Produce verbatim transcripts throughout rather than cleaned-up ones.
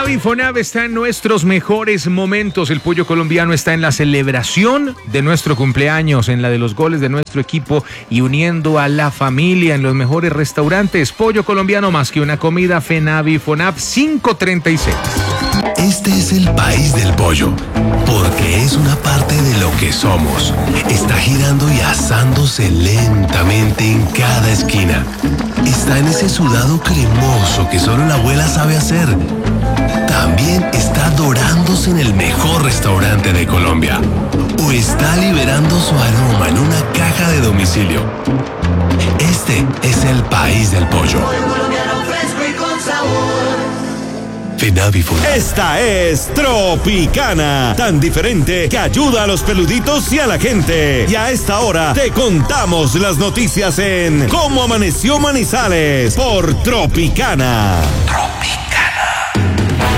Fenavi Fonab está en nuestros mejores momentos. El pollo colombiano está en la celebración de nuestro cumpleaños, en la de los goles de nuestro equipo y uniendo a la familia en los mejores restaurantes. Pollo colombiano más que una comida. Fenavi Fonab cinco treinta y seis. Este es el país del pollo, porque es una parte de lo que somos. Está girando y asándose lentamente en cada esquina. Está en ese sudado cremoso que solo la abuela sabe hacer. También está dorándose en el mejor restaurante de Colombia. O está liberando su aroma en una caja de domicilio. Este es el país del pollo. Fenavi Fonab. Esta es Tropicana, tan diferente que ayuda a los peluditos y a la gente. Y a esta hora te contamos las noticias en Cómo Amaneció Manizales por Tropicana. Tropicana.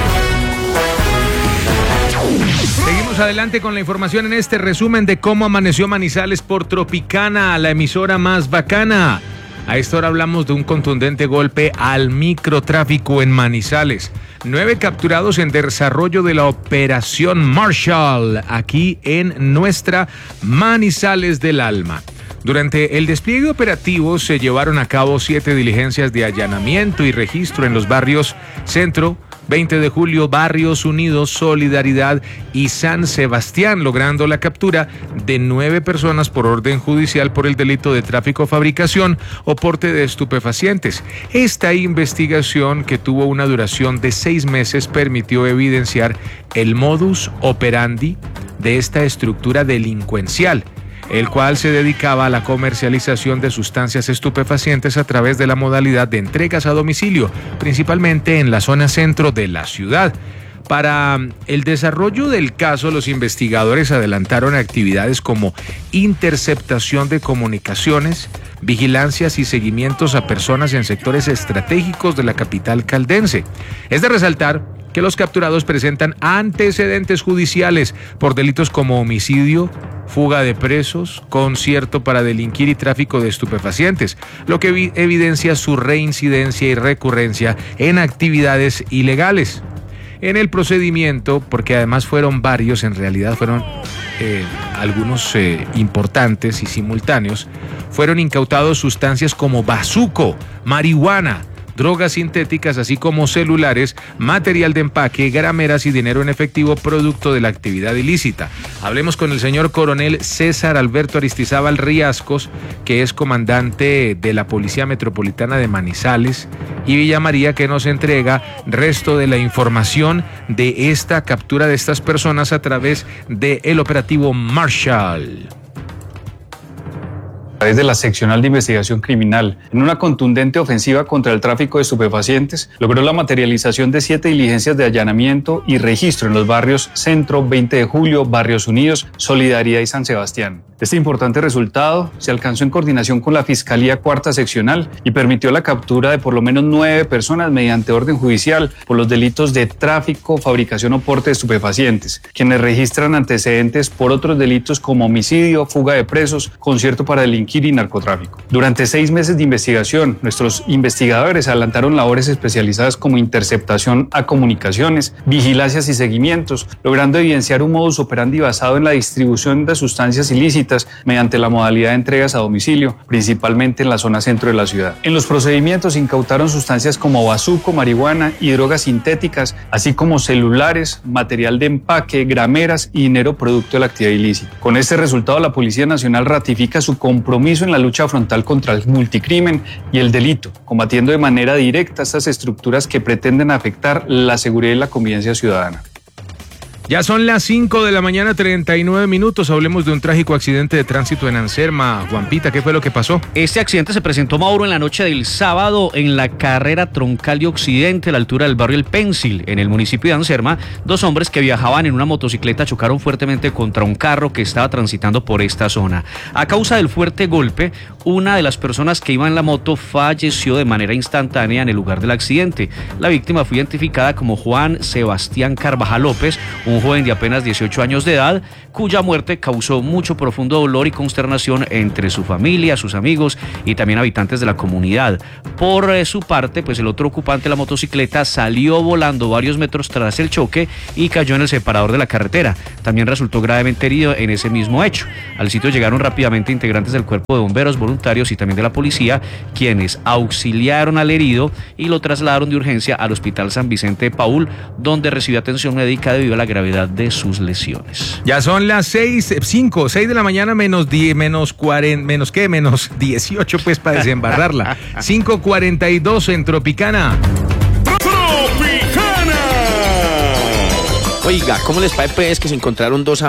Seguimos adelante con la información en este resumen de Cómo Amaneció Manizales por Tropicana, la emisora más bacana. A esta hora hablamos de un contundente golpe al microtráfico en Manizales. Nueve capturados en desarrollo de la operación Marshall, aquí en nuestra Manizales del Alma. Durante el despliegue operativo se llevaron a cabo siete diligencias de allanamiento y registro en los barrios Centro, veinte de julio, Barrios Unidos, Solidaridad y San Sebastián, logrando la captura de nueve personas por orden judicial por el delito de tráfico, fabricación o porte de estupefacientes. Esta investigación, que tuvo una duración de seis meses, permitió evidenciar el modus operandi de esta estructura delincuencial, el cual se dedicaba a la comercialización de sustancias estupefacientes a través de la modalidad de entregas a domicilio, principalmente en la zona centro de la ciudad. Para el desarrollo del caso, los investigadores adelantaron actividades como interceptación de comunicaciones, vigilancias y seguimientos a personas en sectores estratégicos de la capital caldense. Es de resaltar que los capturados presentan antecedentes judiciales por delitos como homicidio, fuga de presos, concierto para delinquir y tráfico de estupefacientes, lo que evi- evidencia su reincidencia y recurrencia en actividades ilegales. En el procedimiento, porque además fueron varios, en realidad fueron eh, algunos eh, importantes y simultáneos, fueron incautados sustancias como bazuco, marihuana, drogas sintéticas, así como celulares, material de empaque, grameras y dinero en efectivo producto de la actividad ilícita. Hablemos con el señor coronel César Alberto Aristizábal Riascos, que es comandante de la Policía Metropolitana de Manizales y Villa María, que nos entrega resto de la información de esta captura de estas personas a través del operativo Marshall. A través de la Seccional de Investigación Criminal, en una contundente ofensiva contra el tráfico de estupefacientes, logró la materialización de siete diligencias de allanamiento y registro en los barrios Centro, veinte de julio, Barrios Unidos, Solidaridad y San Sebastián. Este importante resultado se alcanzó en coordinación con la Fiscalía Cuarta Seccional y permitió la captura de por lo menos nueve personas mediante orden judicial por los delitos de tráfico, fabricación o porte de estupefacientes, quienes registran antecedentes por otros delitos como homicidio, fuga de presos, concierto para delinquir y narcotráfico. Durante seis meses de investigación, nuestros investigadores adelantaron labores especializadas como interceptación a comunicaciones, vigilancias y seguimientos, logrando evidenciar un modus operandi basado en la distribución de sustancias ilícitas mediante la modalidad de entregas a domicilio, principalmente en la zona centro de la ciudad. En los procedimientos incautaron sustancias como bazuco, marihuana y drogas sintéticas, así como celulares, material de empaque, grameras y dinero producto de la actividad ilícita. Con este resultado, la Policía Nacional ratifica su compromiso en la lucha frontal contra el multicrimen y el delito, combatiendo de manera directa estas estructuras que pretenden afectar la seguridad y la convivencia ciudadana. Ya son las cinco de la mañana, treinta y nueve minutos. Hablemos de un trágico accidente de tránsito en Anserma. Juanpita, ¿qué fue lo que pasó? Este accidente se presentó, Mauro, en la noche del sábado en la carrera troncal de Occidente, a la altura del barrio El Pensil, en el municipio de Anserma. Dos hombres que viajaban en una motocicleta chocaron fuertemente contra un carro que estaba transitando por esta zona. A causa del fuerte golpe, una de las personas que iba en la moto falleció de manera instantánea en el lugar del accidente. La víctima fue identificada como Juan Sebastián Carvajal López, un un joven de apenas dieciocho años de edad, cuya muerte causó mucho profundo dolor y consternación entre su familia, sus amigos y también habitantes de la comunidad. Por eh, su parte, pues el otro ocupante de la motocicleta salió volando varios metros tras el choque y cayó en el separador de la carretera. También resultó gravemente herido en ese mismo hecho. Al sitio llegaron rápidamente integrantes del cuerpo de bomberos voluntarios y también de la policía, quienes auxiliaron al herido y lo trasladaron de urgencia al Hospital San Vicente de Paúl, donde recibió atención médica debido a la gravedad de sus lesiones. Ya son las seis, cinco, seis de la mañana menos diez, menos cuarenta, menos qué, menos dieciocho pues para desembarrarla. cinco cuarenta y dos en Tropicana. Oiga, ¿cómo les parece pues que se encontraron dos